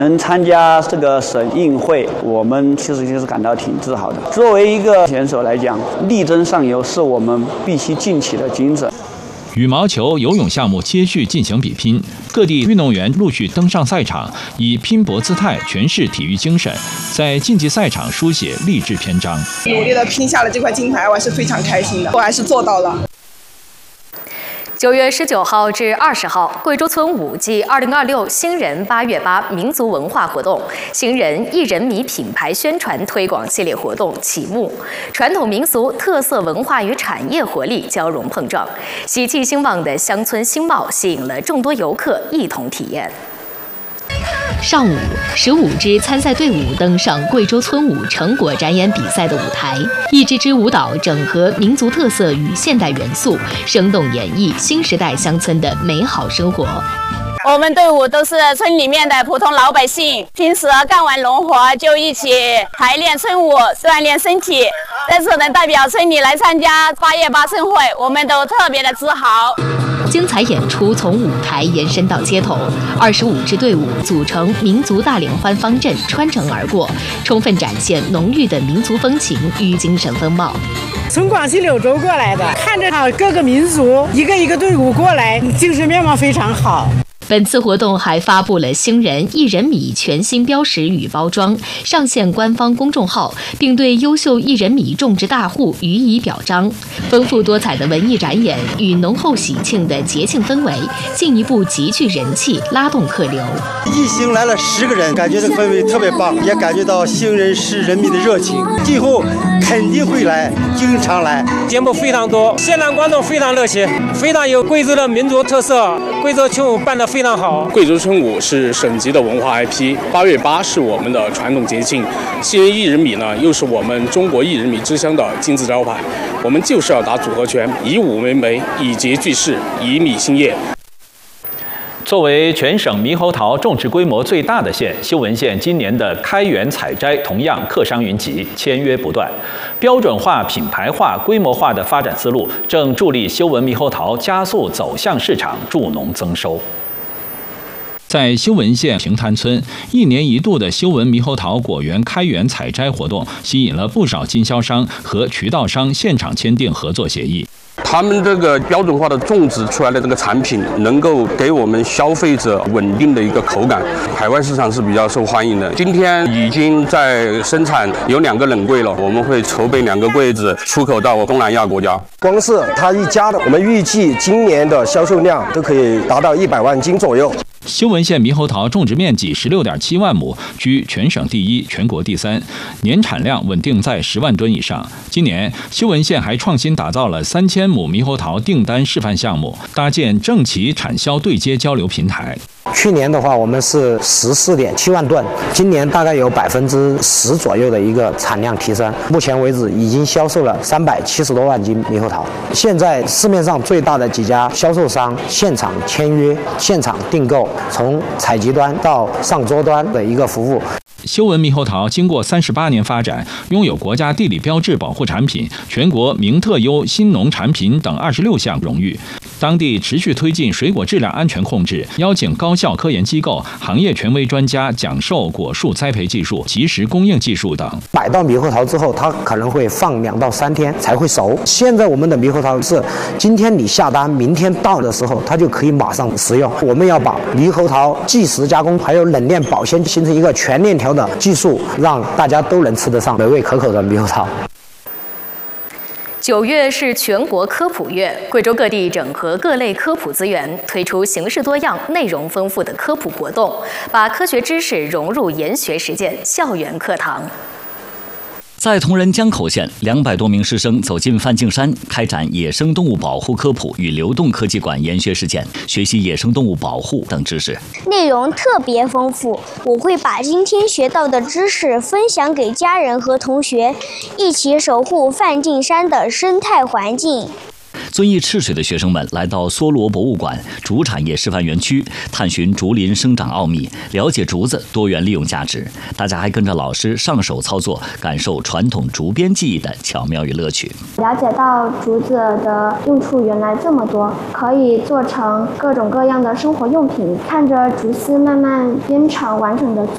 能参加这个省运会，我们其实就是感到挺自豪的。作为一个选手来讲，力争上游是我们必须尽起的精神。 羽毛球、游泳项目接续进行比拼，各地运动员陆续登上赛场，以拼搏姿态诠释体育精神，在竞技赛场书写励志篇章。 努力的拼下了这块金牌，我还是非常开心的，我还是做到了。 9月19号至20号，贵州村5暨2026新人8月8民族文化活动、新人1人米品牌宣传推广系列活动启幕，传统民俗、特色文化与产业活力交融碰撞，喜气兴旺的乡村新貌吸引了众多游客一同体验。 上午，15支参赛队伍登上贵州村舞成果展演比赛的舞台，一支支舞蹈整合民族特色与现代元素，生动演绎新时代乡村的美好生活。 我们队伍都是村里面的普通老百姓，平时干完农活就一起排练村舞，锻炼身体。这次能代表村里来参加8月8盛会，我们都特别的自豪。 精彩演出从舞台延伸到街头，25支队伍组成民族大联欢方阵穿城而过，充分展现浓郁的民族风情与精神风貌。 从广西柳州过来的，看着各个民族一个一个队伍过来，精神面貌非常好。 本次活动还发布了新人1人米全新标识与包装，上线官方公众号，并对优秀1人米种植大户予以表彰。丰富多彩的文艺展演与浓厚喜庆的节庆氛围，进一步集聚人气，拉动客流。 一行来了10个人，感觉这个氛围特别棒，也感觉到新人是人民的热情，今后肯定会来，经常来。 节目非常多，现场观众非常热情，非常有贵州的民族特色，贵州村舞办得非常好。 贵州村舞是省级的文化 IP，8月8是我们的传统节庆，新人1人米呢又是我们中国1人米之乡的金字招牌。我们就是要打组合拳，以武为媒，以节聚势，以米兴业。 作为全省猕猴桃种植规模最大的县，修文县今年的开园采摘同样客商云集，签约不断。标准化、品牌化、规模化的发展思路，正助力修文猕猴桃加速走向市场，助农增收。在修文县平滩村，1年1度的修文猕猴桃果园开园采摘活动，吸引了不少经销商和渠道商现场签订合作协议。 他们这个标准化的种植出来的这个产品，能够给我们消费者稳定的一个口感，海外市场是比较受欢迎的。今天已经在生产有2个冷柜了，我们会筹备2个柜子出口到东南亚国家。 光是它一家的，我们预计今年的销售量都可以达到100万斤左右。 修文县猕猴桃种植面积16.7万亩，居全省第1、全国第3，年产量稳定在10万吨以上。今年，修文县还创新打造了3000亩猕猴桃订单示范项目，搭建正企产销对接交流平台。 去年的话，我们是14.7万吨，今年大概有10%左右的一个产量提升。目前为止，已经销售了370多万斤猕猴桃。现在市面上最大的几家销售商现场签约、现场订购，从采集端到上桌端的一个服务。 修文猕猴桃经过38年发展，拥有国家地理标志保护产品、全国名特优新农产品等26项荣誉。当地持续推进水果质量安全控制，邀请高校科研机构、行业权威专家讲授果树栽培技术、及时供应技术等。 买到猕猴桃之后，它可能会放2到3天才会熟。现在我们的猕猴桃是今天你下单，明天到的时候，它就可以马上食用。我们要把猕猴桃即食加工还有冷链保鲜形成一个全链条的技术，让大家都能吃得上美味可口的猕猴桃。 9月是全国科普月，贵州各地整合各类科普资源，推出形式多样、内容丰富的科普活动，把科学知识融入研学实践校园课堂。 在铜仁江口县，200多名师生走进梵净山，开展野生动物保护科普与流动科技馆研学实践，学习野生动物保护等知识。 内容特别丰富，我会把今天学到的知识分享给家人和同学，一起守护梵净山的生态环境。 遵义赤水的学生们来到梭罗博物馆竹产业示范园区，探寻竹林生长奥秘，了解竹子多元利用价值。大家还跟着老师上手操作，感受传统竹编技艺的巧妙与乐趣。 了解到竹子的用处原来这么多，可以做成各种各样的生活用品。看着竹丝慢慢编成完整的